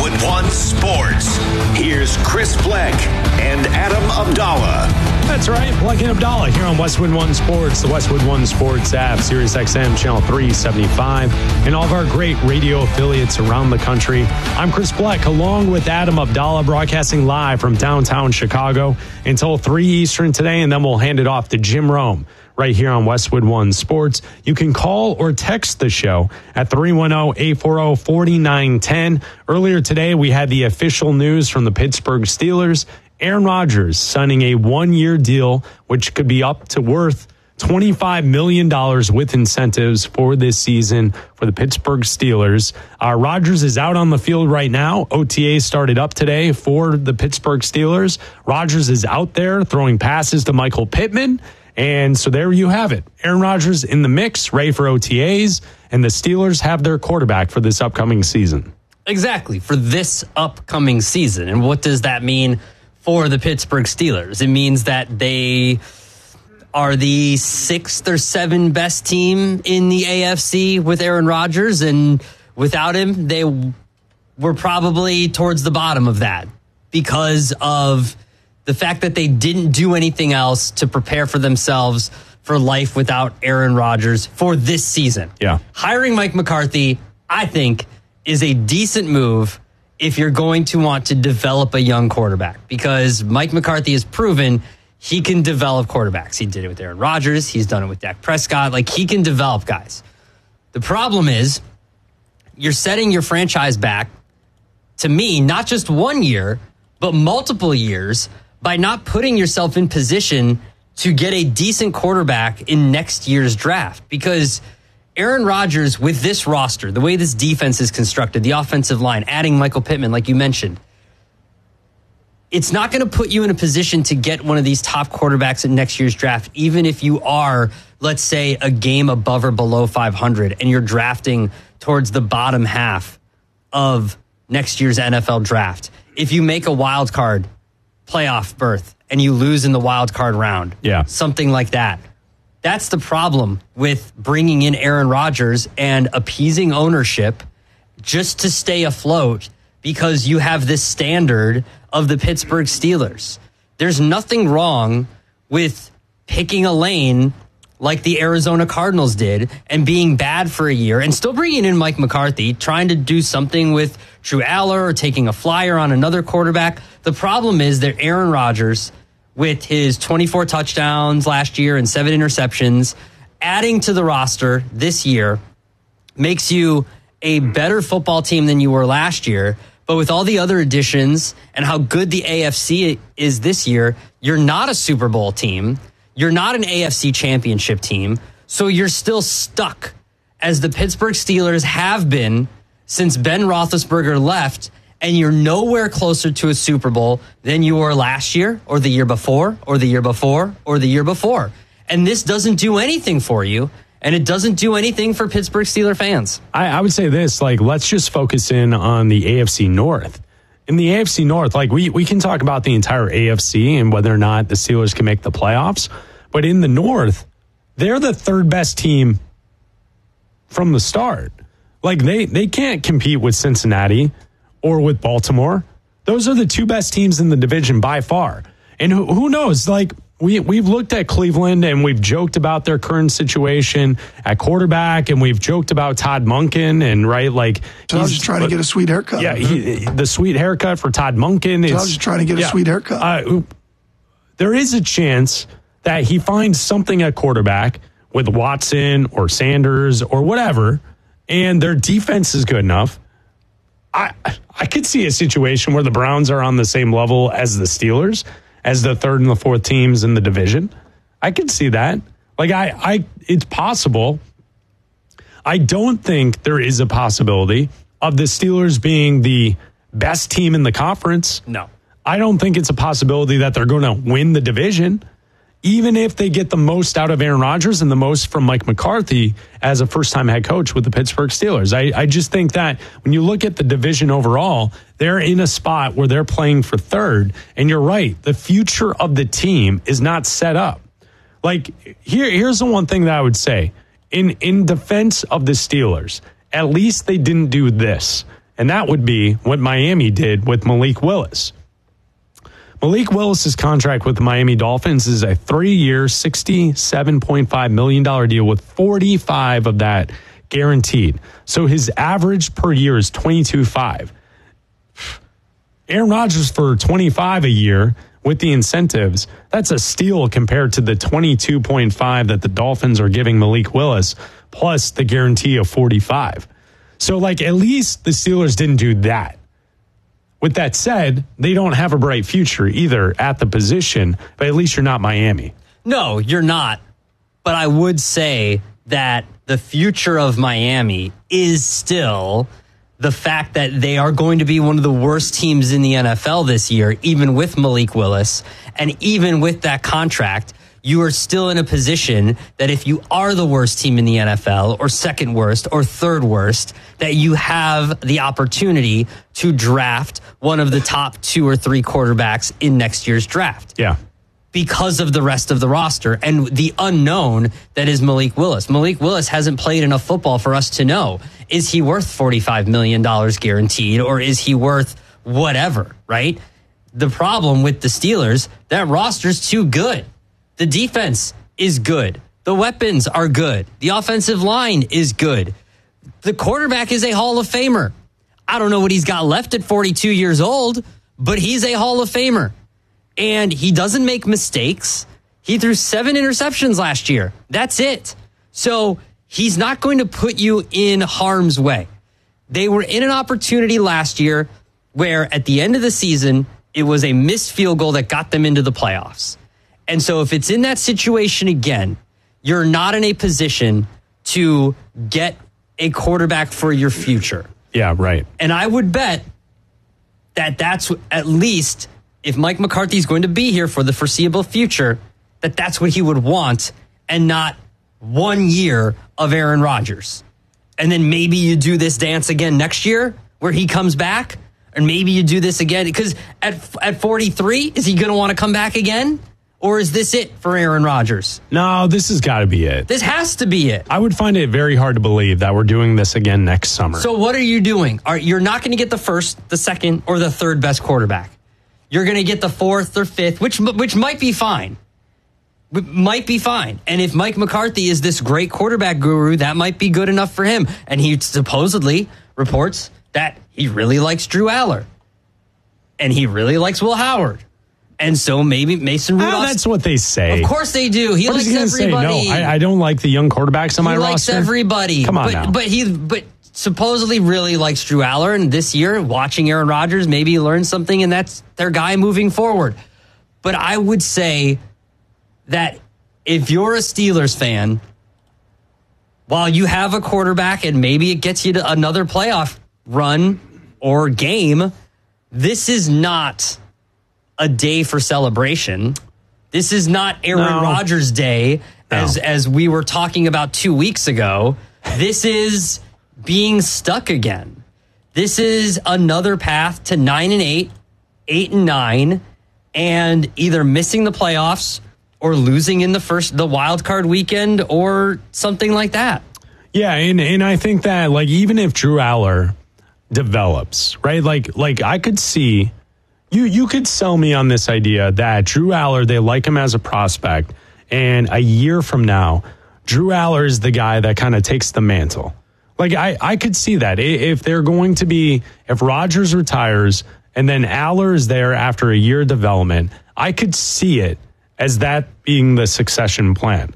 Westwood One Sports. Here's Chris Bleck and Adam Abdallah. That's right, Bleck and Abdallah here on Westwood One Sports, the Westwood One Sports app, Sirius XM, Channel 375, and all of our great radio affiliates around the country. I'm Chris Bleck, along with Adam Abdallah, broadcasting live from downtown Chicago until 3 Eastern today, and then we'll hand it off to Jim Rome right here on Westwood One Sports. You can call or text the show at 310-840-4910. Earlier today, we had the official news from the Pittsburgh Steelers. Aaron Rodgers signing a one-year deal, which could be up to worth $25 million with incentives for this season for the Pittsburgh Steelers. Rodgers is out on the field right now. OTA started up today for the Pittsburgh Steelers. Rodgers is out there throwing passes to Michael Pittman. And so there you have it. Aaron Rodgers in the mix, ready for OTAs, and the Steelers have their quarterback for this upcoming season. Exactly, for this upcoming season. And what does that mean for the Pittsburgh Steelers? It means that they are the 6th or 7th best team in the AFC with Aaron Rodgers, and without him, they were probably towards the bottom of that because of the fact that they didn't do anything else to prepare for themselves for life without Aaron Rodgers for this season. Yeah. Hiring Mike McCarthy, I think, is a decent move if you're going to want to develop a young quarterback, because Mike McCarthy has proven he can develop quarterbacks. He did it with Aaron Rodgers. He's done it with Dak Prescott. Like, he can develop guys. The problem is you're setting your franchise back, to me, not just 1 year, but multiple years, by not putting yourself in position to get a decent quarterback in next year's draft. Because Aaron Rodgers, with this roster, the way this defense is constructed, the offensive line, adding Michael Pittman, like you mentioned, it's not going to put you in a position to get one of these top quarterbacks in next year's draft, even if you are, let's say, a game above or below 500 and you're drafting towards the bottom half of next year's NFL draft. If you make a wild card playoff berth and you lose in the wild card round, something like that. That's the problem with bringing in Aaron Rodgers and appeasing ownership just to stay afloat, because you have this standard of the Pittsburgh Steelers. There's nothing wrong with picking a lane like the Arizona Cardinals did and being bad for a year and still bringing in Mike McCarthy, trying to do something with Drew Aller or taking a flyer on another quarterback. The problem is that Aaron Rodgers, with his 24 touchdowns last year and 7 interceptions, adding to the roster this year, makes you a better football team than you were last year. But with all the other additions and how good the AFC is this year, you're not a Super Bowl team. You're not an AFC championship team. So you're still stuck, as the Pittsburgh Steelers have been since Ben Roethlisberger left, and you're nowhere closer to a Super Bowl than you were last year or the year before or the year before or the year before. And this doesn't do anything for you, and it doesn't do anything for Pittsburgh Steelers fans. I would say this, let's just focus in on the AFC North. In the AFC North, we can talk about the entire AFC and whether or not the Steelers can make the playoffs. But in the North, they're the 3rd best team from the start. They can't compete with Cincinnati or with Baltimore. Those are the 2 best teams in the division by far. And who knows? We've looked at Cleveland and we've joked about their current situation at quarterback, and we've joked about Todd Monken and So I was just trying to get a sweet haircut. Yeah, the sweet haircut for Todd Monken. So I was just trying to get a sweet haircut. There is a chance that he finds something at quarterback with Watson or Sanders or whatever, and their defense is good enough. I could see a situation where the Browns are on the same level as the Steelers, as the 3rd and the 4th teams in the division. I could see that. It's possible. I don't think there is a possibility of the Steelers being the best team in the conference. No. I don't think it's a possibility that they're going to win the division, even if they get the most out of Aaron Rodgers and the most from Mike McCarthy as a first-time head coach with the Pittsburgh Steelers. I just think that when you look at the division overall, they're in a spot where they're playing for 3rd. And you're right, the future of the team is not set up. Here's the one thing that I would say. In defense of the Steelers, at least they didn't do this. And that would be what Miami did with Malik Willis. Malik Willis's contract with the Miami Dolphins is a 3-year, $67.5 million deal with 45 of that guaranteed. So his average per year is 22.5. Aaron Rodgers for 25 a year with the incentives, that's a steal compared to the 22.5 that the Dolphins are giving Malik Willis, plus the guarantee of 45. So, like, at least the Steelers didn't do that. With that said, they don't have a bright future either at the position, but at least you're not Miami. No, you're not. But I would say that the future of Miami is still the fact that they are going to be one of the worst teams in the NFL this year, even with Malik Willis. And even with that contract, you are still in a position that if you are the worst team in the NFL, or second worst, or third worst, that you have the opportunity to draft one of the top 2 or 3 quarterbacks in next year's draft. Yeah. Because of the rest of the roster and the unknown that is Malik Willis. Malik Willis hasn't played enough football for us to know. Is he worth $45 million guaranteed, or is he worth whatever, right? The problem with the Steelers, that roster's too good. The defense is good. The weapons are good. The offensive line is good. The quarterback is a Hall of Famer. I don't know what he's got left at 42 years old, but he's a Hall of Famer. And he doesn't make mistakes. He threw 7 interceptions last year. That's it. So he's not going to put you in harm's way. They were in an opportunity last year where at the end of the season, it was a missed field goal that got them into the playoffs. And so if it's in that situation again, you're not in a position to get a quarterback for your future. Yeah, right. And I would bet that that's at least, if Mike McCarthy is going to be here for the foreseeable future, that that's what he would want, and not 1 year of Aaron Rodgers. And then maybe you do this dance again next year where he comes back, and maybe you do this again. Because at 43, is he going to want to come back again? Or is this it for Aaron Rodgers? No, this has got to be it. This has to be it. I would find it very hard to believe that we're doing this again next summer. So what are you doing? You're not going to get the first, the second, or the third best quarterback. You're going to get the fourth or fifth, which might be fine. Might be fine. And if Mike McCarthy is this great quarterback guru, that might be good enough for him. And he supposedly reports that he really likes Drew Aller. And he really likes Will Howard. And so maybe Mason Rudolph. That's what they say. Of course they do. He likes everybody. No, I don't like the young quarterbacks on my roster. He likes everybody. Come on now. But supposedly really likes Drew Aller. And this year, watching Aaron Rodgers, maybe he learned something, and that's their guy moving forward. But I would say that if you're a Steelers fan, while you have a quarterback and maybe it gets you to another playoff run or game, this is not a day for celebration. This is not Aaron Rodgers Day, as we were talking about 2 weeks ago. This is being stuck again. This is another path to 9-8, 8-9, and either missing the playoffs or losing in the wild card weekend or something like that. Yeah, and I think that, like, even if Drew Aller develops, right? Like I could see. You could sell me on this idea that Drew Aller, they like him as a prospect, and a year from now, Drew Aller is the guy that kind of takes the mantle. Like, I could see that. If they're going to be, if Rodgers retires and then Aller is there after a year of development, I could see it as that being the succession plan.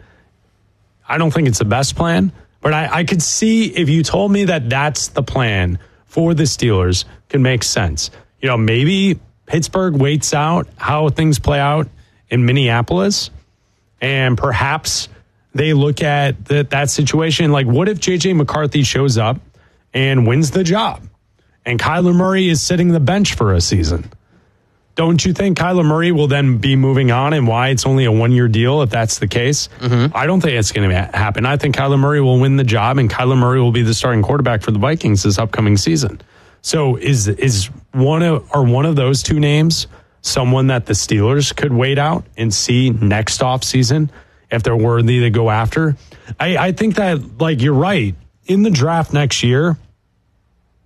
I don't think it's the best plan, but I could see if you told me that that's the plan for the Steelers, could make sense. You know, maybe Pittsburgh waits out how things play out in Minneapolis, and perhaps they look at that situation. Like, what if J.J. McCarthy shows up and wins the job, and Kyler Murray is sitting the bench for a season? Don't you think Kyler Murray will then be moving on, and why it's only a 1-year deal if that's the case? Mm-hmm. I don't think it's going to happen. I think Kyler Murray will win the job, and Kyler Murray will be the starting quarterback for the Vikings this upcoming season. So is one of those two names someone that the Steelers could wait out and see next offseason if they're worthy to go after? I think that, like, you're right. In the draft next year,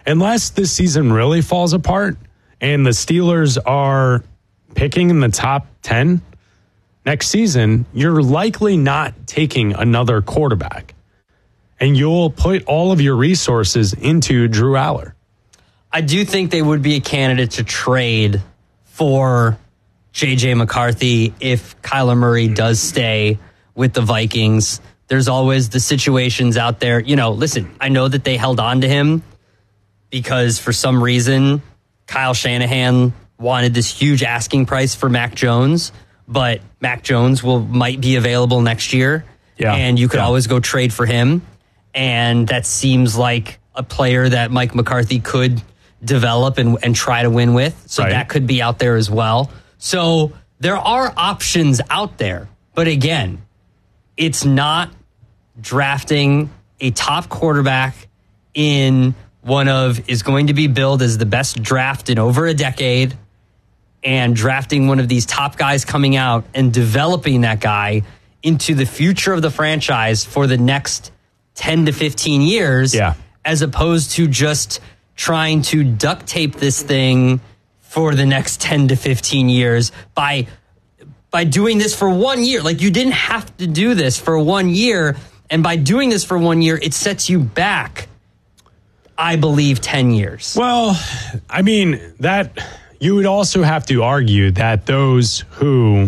unless this season really falls apart and the Steelers are picking in the top 10 next season, you're likely not taking another quarterback. And you'll put all of your resources into Drew Aller. I do think they would be a candidate to trade for J.J. McCarthy if Kyler Murray does stay with the Vikings. There's always the situations out there. Listen, I know that they held on to him because for some reason Kyle Shanahan wanted this huge asking price for Mac Jones, but Mac Jones might be available next year. Yeah. And you could always go trade for him. And that seems like a player that Mike McCarthy could develop and try to win with. So that could be out there as well. So there are options out there. But again, it's not drafting a top quarterback in is going to be billed as the best draft in over a decade and drafting one of these top guys coming out and developing that guy into the future of the franchise for the next 10 to 15 years, as opposed to just trying to duct tape this thing for the next 10 to 15 years by doing this for 1 year. Like, you didn't have to do this for 1 year. And by doing this for 1 year, it sets you back, I believe, 10 years. Well, I mean, that you would also have to argue that those who,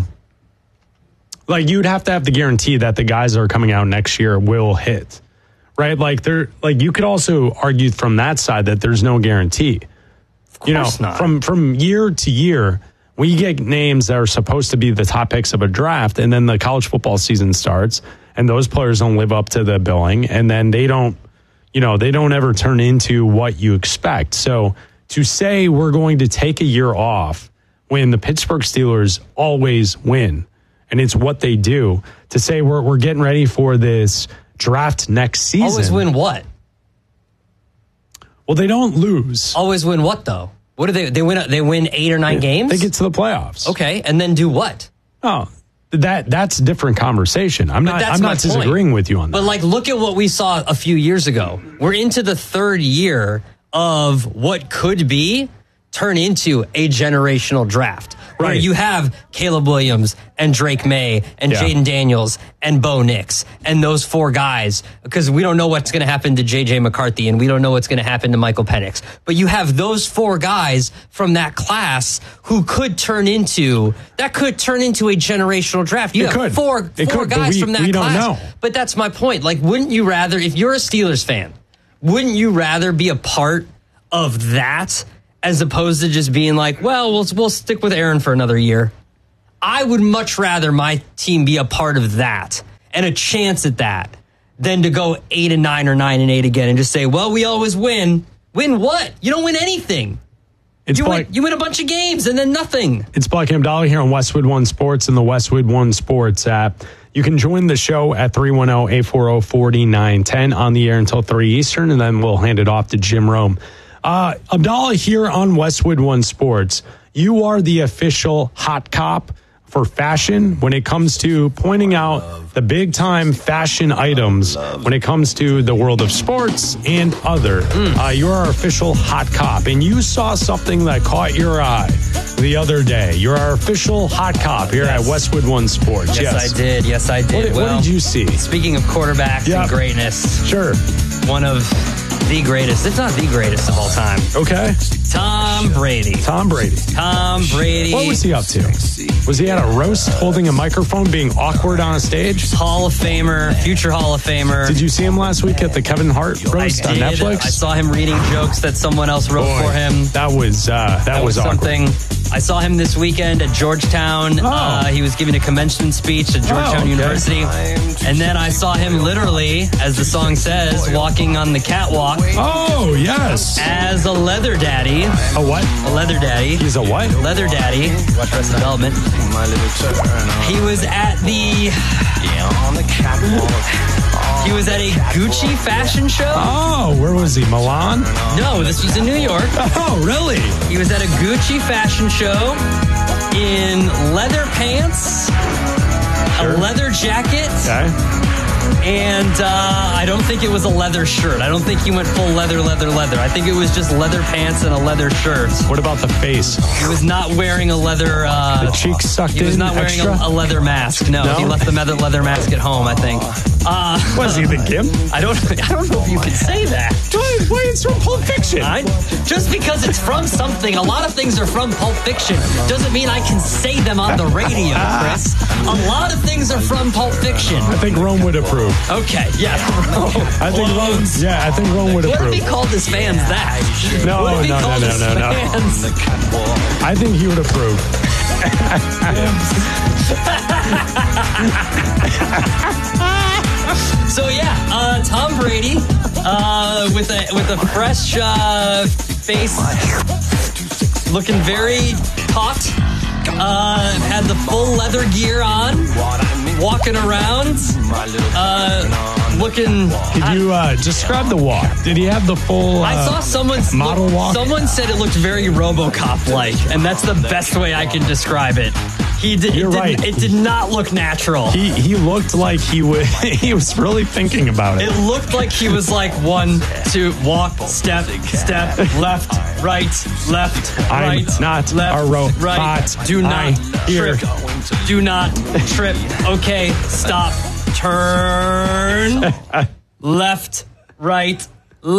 you'd have to have the guarantee that the guys that are coming out next year will hit. Right, you could also argue from that side that there's no guarantee. Of course not. From year to year, we get names that are supposed to be the top picks of a draft, and then the college football season starts, and those players don't live up to the billing, and then they don't ever turn into what you expect. So to say we're going to take a year off when the Pittsburgh Steelers always win, and it's what they do, to say we're getting ready for this draft next season. Always win what? Well, they don't lose. Always win what, though? What do they win? They win 8 or 9 games? They get to the playoffs. Okay, and then do what? Oh, that's a different conversation. I'm not disagreeing with you on that. But look at what we saw a few years ago. We're into the 3rd year of what could be turn into a generational draft. Where you have Caleb Williams and Drake May and Jaden Daniels and Bo Nix and those 4 guys, because we don't know what's going to happen to J.J. McCarthy and we don't know what's going to happen to Michael Penix. But you have those 4 guys from that class who could turn into a generational draft. You have four guys from that class. Don't know. But that's my point. Wouldn't you rather, if you're a Steelers fan, wouldn't you rather be a part of that as opposed to just being we'll stick with Aaron for another year? I would much rather my team be a part of that and a chance at that than to go 8-9 or 9-8 again and just say, well, we always win. Win what? You don't win anything. You win a bunch of games and then nothing. It's Black and Dolly here on Westwood One Sports and the Westwood One Sports app. You can join the show at 310-840-4910 on the air until 3 Eastern, and then we'll hand it off to Jim Rome. Abdallah here on Westwood One Sports. You are the official hot cop for fashion when it comes to pointing out the big time fashion items when it comes to the world of sports and other. You're our official hot cop, and you saw something that caught your eye the other day. You're our official hot cop here at Westwood One Sports. Yes, I did. What did you see? Speaking of quarterbacks and greatness. Sure. One of the greatest, if not the greatest of all time. Okay. Tom Brady. Tom Brady. What was he up to? Was he at a roast holding a microphone being awkward on a stage? Hall of Famer, future Hall of Famer. Did you see him last week at the Kevin Hart roast on Netflix? I saw him reading jokes that someone else wrote for him. That was something. I saw him this weekend at Georgetown. He was giving a commencement speech at Georgetown University. And then I saw him literally, as the song says, walking on the catwalk. Oh, yes. As a leather daddy. A what? A leather daddy. He's a what? Leather daddy. Watch Arrested Development. He was at on the catwalk. He was at a Gucci fashion show. Oh, where was he? Milan? No, this was in New York. Oh, really? He was at a Gucci fashion show in leather pants, a leather jacket, And I don't think it was a leather shirt. I don't think he went full leather. I think it was just leather pants and a leather shirt. What about the face? He was not wearing a leather... the cheeks sucked in. He was not wearing a leather mask. No, he left the leather mask at home, I think. Was he the Gimp? I don't know if you can say that. Why it's from Pulp Fiction? Just because it's from something, a lot of things are from Pulp Fiction, doesn't mean I can say them on the radio, Chris. A lot of things are from Pulp Fiction. I think Rome would approve. Okay, yeah. I think Rome would approve. What if he called his fans that? No. I think he would approve. So yeah, Tom Brady with a fresh face, looking very taut. Had the full leather gear on, walking around, looking... Could you describe the walk? Did he have the full I saw someone's model walk? Someone said it looked very RoboCop-like, and that's the best way I can describe it. You're right. It did not look natural. He looked like he was really thinking about it. It looked like he was like 1, 2, walk, step, left, right, I'm not left, a robot. right. Do not trip. Do not trip. Okay, stop. Turn. Left, right.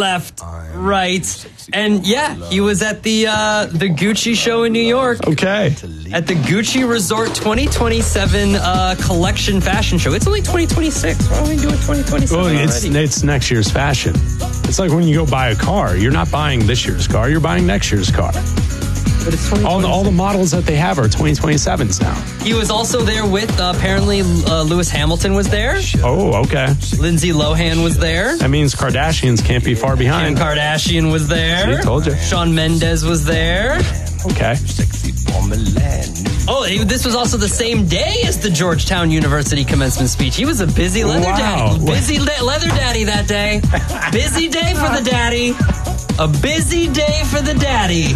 And yeah, he was at the Gucci show in New York. Okay. At the Gucci Resort 2027 collection fashion show. It's only 2026. Why don't we do it 2027 already? It's next year's fashion. It's like when you go buy a car. You're not buying this year's car. You're buying next year's car. But it's all the models that they have are 2027s now. He was also there with, apparently, Lewis Hamilton was there. Oh, okay. Lindsay Lohan was there. That means Kardashians can't be far behind. Kim Kardashian was there. See, told you. Shawn Mendes was there. Okay. Oh, this was also the same day as the Georgetown University commencement speech. He was a busy leather daddy. Busy leather daddy that day. Busy day for the daddy. A busy day for the daddy.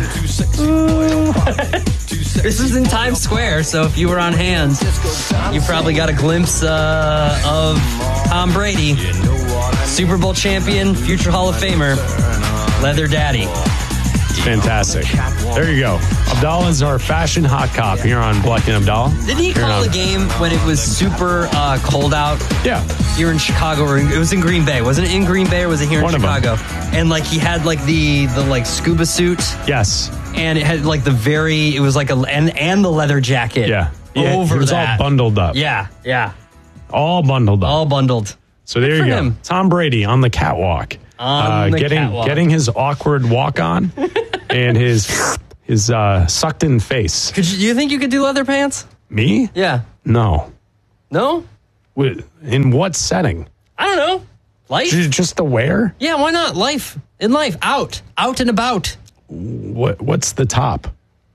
This was in Times Square, so if you were on hand, you probably got a glimpse of Tom Brady, Super Bowl champion, future Hall of Famer, Leather Daddy. Fantastic. There you go. Abdallah's our fashion hot cop here on Black and Abdallah. Didn't he call a game when it was super cold out? Yeah. Here in Chicago, or it was in Green Bay. Wasn't it in Green Bay or was it here in Chicago? And like he had like the like scuba suit. Yes. And it had like it was like and the leather jacket. Yeah. Over it was that. all bundled up. Yeah. All bundled up. All bundled. So there you go. Him. Tom Brady on the catwalk. Getting his awkward walk on and his sucked in face. Do you think you could do leather pants? Me? Yeah. No. No? In what setting? I don't know. Life? Just to wear? Yeah, why not? In life. Out and about. What's the top?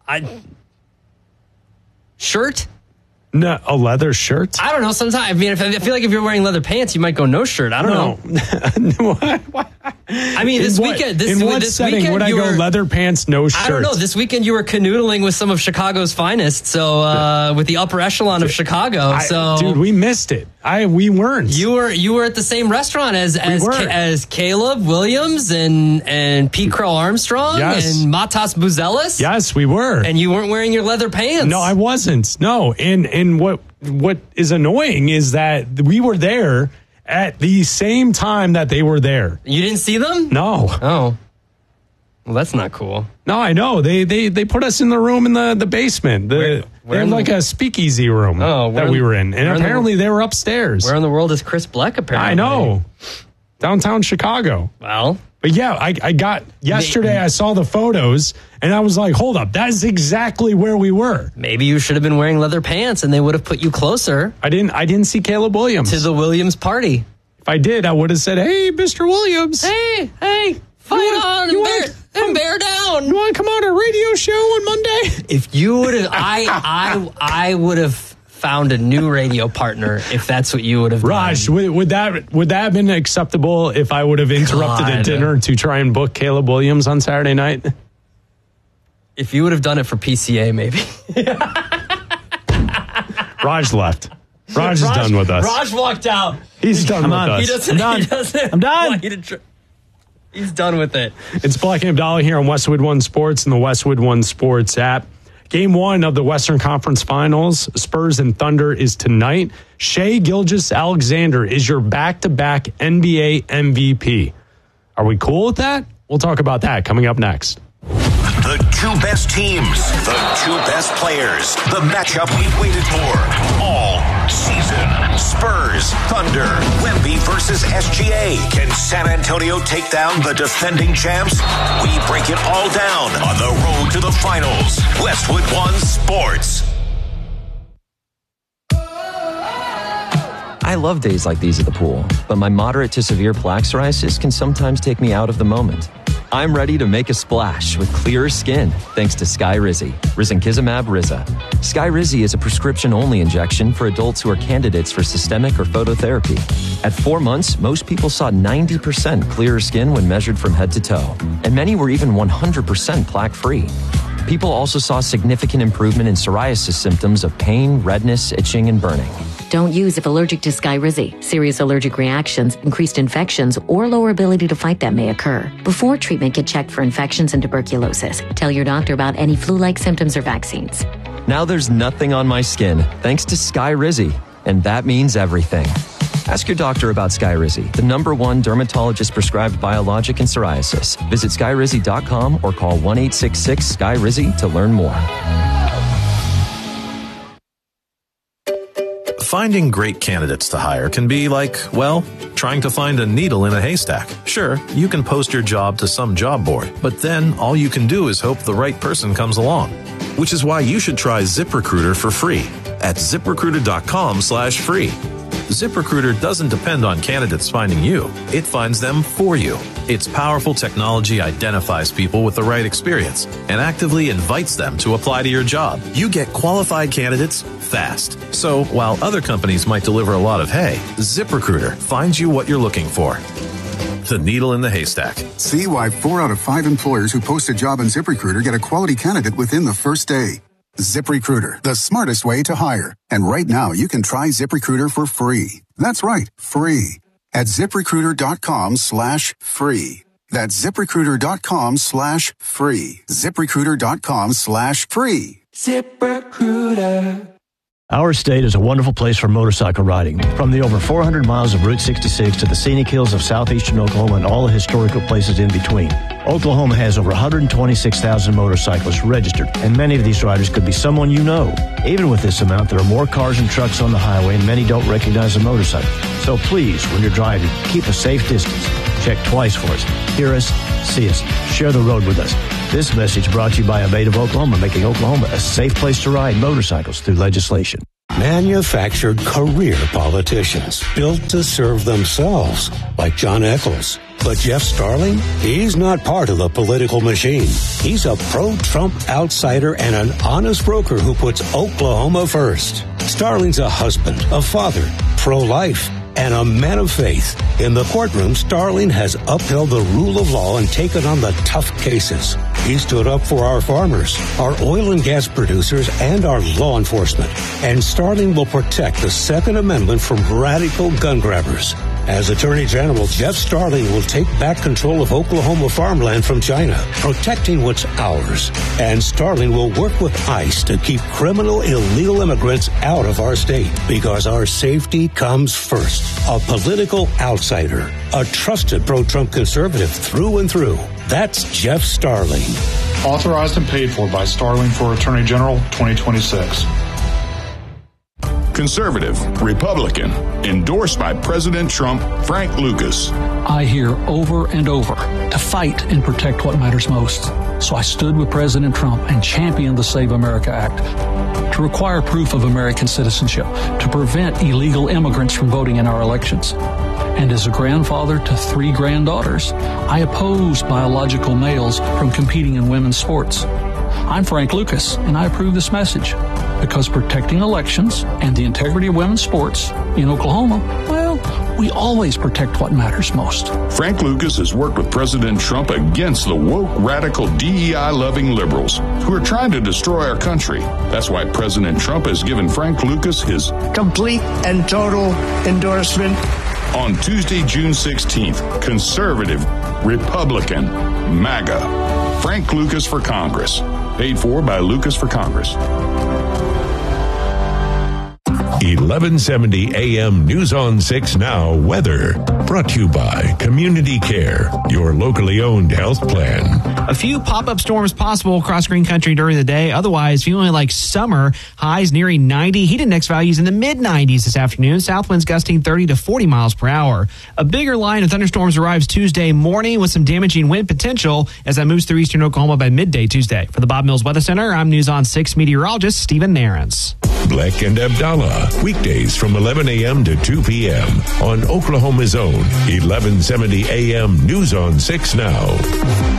Shirt? No, a leather shirt? I don't know. Sometimes, I mean, I feel like if you're wearing leather pants, you might go no shirt. I don't know. I mean, this weekend would I go leather pants, no shirt? I don't know. This weekend you were canoodling with some of Chicago's finest, so with the upper echelon of Chicago. Dude, we missed it. We weren't. You were at the same restaurant as Caleb Williams and Pete Crow Armstrong and Matas Buzelis. Yes, we were. And you weren't wearing your leather pants. No, I wasn't. No, and what is annoying is that we were there at the same time that they were there. You didn't see them? No. Oh. Well, that's not cool. No, I know. They put us in the room in the basement. They had like a speakeasy room that we were in. And apparently they were upstairs. Where in the world is Chris Bleck, apparently? I know. Downtown Chicago. Well. But yeah, I got yesterday. I saw the photos and I was like, hold up, that's exactly where we were. Maybe you should have been wearing leather pants and they would have put you closer. I didn't see Caleb Williams to the Williams party. If I did, I would have said, "Hey, Mr. Williams, hey, fight on and bear down. You want to come on a radio show on Monday?" If you would have, I would have found a new radio partner if that's what you would have done. Raj, would that have been acceptable if I would have interrupted a dinner to try and book Caleb Williams on Saturday night? If you would have done it for PCA, maybe. Raj left. Raj is done with us. Raj walked out. He's done with us. I'm done. He's done with it. It's Black and Abdallah here on Westwood One Sports and the Westwood One Sports app. Game 1 of the Western Conference Finals, Spurs and Thunder, is tonight. Shai Gilgeous-Alexander is your back-to-back NBA MVP. Are we cool with that? We'll talk about that coming up next. The two best teams, the two best players, the matchup we've waited for all season. Spurs, Thunder, Wemby versus SGA. Can San Antonio take down the defending champs? We break it all down on the road to the finals. Westwood One Sports. I love days like these at the pool, but my moderate to severe plaque psoriasis can sometimes take me out of the moment. I'm ready to make a splash with clearer skin thanks to Skyrizi, Risankizumab Riza. Skyrizi is a prescription-only injection for adults who are candidates for systemic or phototherapy. At 4 months, most people saw 90% clearer skin when measured from head to toe, and many were even 100% plaque-free. People also saw significant improvement in psoriasis symptoms of pain, redness, itching, and burning. Don't use if allergic to Skyrizi. Serious allergic reactions, increased infections, or lower ability to fight them may occur. Before treatment, get checked for infections and tuberculosis. Tell your doctor about any flu-like symptoms or vaccines. Now there's nothing on my skin thanks to Skyrizi, and that means everything. Ask your doctor about Skyrizi, the #1 dermatologist-prescribed biologic in psoriasis. Visit Skyrizi.com or call 1-866-SKYRIZI to learn more. Finding great candidates to hire can be like, well, trying to find a needle in a haystack. Sure, you can post your job to some job board, but then all you can do is hope the right person comes along. Which is why you should try ZipRecruiter for free at ZipRecruiter.com/free. ZipRecruiter doesn't depend on candidates finding you. It finds them for you. Its powerful technology identifies people with the right experience and actively invites them to apply to your job. You get qualified candidates fast. So while other companies might deliver a lot of hay, ZipRecruiter finds you what you're looking for. The needle in the haystack. See why 4 out of 5 employers who post a job on ZipRecruiter get a quality candidate within the first day. ZipRecruiter, the smartest way to hire. And right now, you can try ZipRecruiter for free. That's right, free. At ZipRecruiter.com/free. That's ZipRecruiter.com/free. ZipRecruiter.com/free. ZipRecruiter. Our state is a wonderful place for motorcycle riding. From the over 400 miles of Route 66 to the scenic hills of southeastern Oklahoma and all the historical places in between. Oklahoma has over 126,000 motorcyclists registered, and many of these riders could be someone you know. Even with this amount, there are more cars and trucks on the highway, and many don't recognize a motorcycle. So please, when you're driving, keep a safe distance. Check twice for us. Hear us, see us, share the road with us. This message brought to you by Aveda of Oklahoma, making Oklahoma a safe place to ride motorcycles through legislation. Manufactured career politicians built to serve themselves, like John Eccles. But Jeff Starling, he's not part of the political machine. He's a pro-Trump outsider and an honest broker who puts Oklahoma first. Starling's a husband, a father, pro-life, and a man of faith. In the courtroom, Starling has upheld the rule of law and taken on the tough cases. He stood up for our farmers, our oil and gas producers, and our law enforcement. And Starling will protect the Second Amendment from radical gun grabbers. As Attorney General, Jeff Starling will take back control of Oklahoma farmland from China, protecting what's ours. And Starling will work with ICE to keep criminal illegal immigrants out of our state, because our safety comes first. A political outsider, a trusted pro-Trump conservative through and through. That's Jeff Starling. Authorized and paid for by Starling for Attorney General 2026. Conservative, Republican, endorsed by President Trump, Frank Lucas. I hear over and over to fight and protect what matters most. So I stood with President Trump and championed the Save America Act to require proof of American citizenship, to prevent illegal immigrants from voting in our elections. And as a grandfather to 3 granddaughters, I oppose biological males from competing in women's sports. I'm Frank Lucas, and I approve this message because protecting elections and the integrity of women's sports in Oklahoma, well, we always protect what matters most. Frank Lucas has worked with President Trump against the woke, radical, DEI-loving liberals who are trying to destroy our country. That's why President Trump has given Frank Lucas his complete and total endorsement. On Tuesday, June 16th, conservative, Republican, MAGA. Frank Lucas for Congress. Paid for by Lucas for Congress. 1170 AM News on 6 Now weather. Brought to you by Community Care, your locally owned health plan. A few pop-up storms possible across Green Country during the day. Otherwise, feeling like summer. Highs nearing 90. Heat index values in the mid-90s this afternoon. South winds gusting 30 to 40 miles per hour. A bigger line of thunderstorms arrives Tuesday morning with some damaging wind potential as that moves through eastern Oklahoma by midday Tuesday. For the Bob Mills Weather Center, I'm News on 6 meteorologist Stephen Nairns. Black and Abdallah, weekdays from 11 a.m. to 2 p.m. on Oklahoma's own 1170 AM News on 6 Now.